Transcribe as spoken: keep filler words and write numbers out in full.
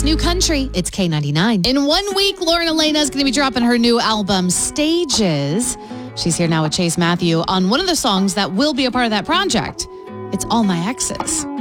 best new country. It's K ninety-nine. In one week, Lauren Elena is going to be dropping her new album, Stages. She's here now with Chase Matthew on one of the songs that will be a part of that project. It's All My Exes.